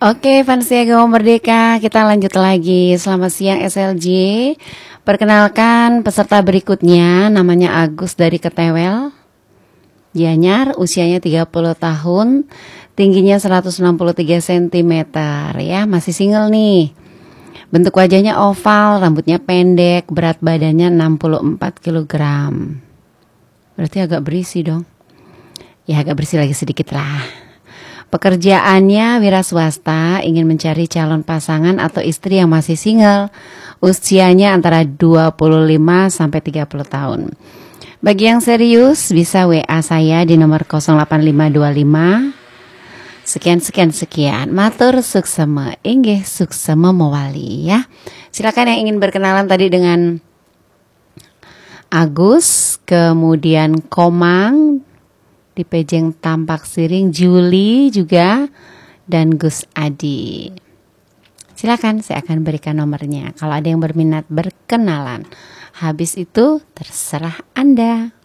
Oke, Fansia Gawa Merdeka, kita lanjut lagi. Selamat siang SLJ. Perkenalkan peserta berikutnya, namanya Agus dari Ketewel. Gianyar, usianya 30 tahun, tingginya 163 cm ya, masih single nih. Bentuk wajahnya oval, rambutnya pendek, berat badannya 64 kg. Berarti agak berisi dong. Ya agak berisi lagi sedikit lah. Pekerjaannya wira swasta, ingin mencari calon pasangan atau istri yang masih single. Usianya antara 25 sampai 30 tahun. Bagi yang serius bisa WA saya di nomor 08525 sekian. Matur suksema, inggih suksema mewali ya. Silakan yang ingin berkenalan tadi dengan Agus, kemudian Komang di Pejeng Tampak Siring, Juli juga, dan Gus Adi. Silakan, saya akan berikan nomornya kalau ada yang berminat berkenalan. Habis itu terserah Anda.